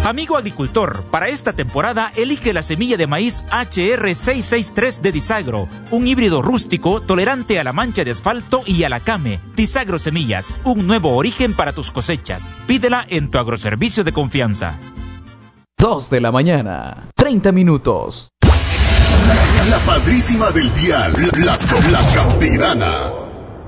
Amigo agricultor, para esta temporada elige la semilla de maíz HR663 de Disagro, un híbrido rústico tolerante a la mancha de asfalto y a la came. Disagro Semillas, un nuevo origen para tus cosechas. Pídela en tu agroservicio de confianza. 2 de la mañana, 30 minutos. La padrísima del dial, la campirana.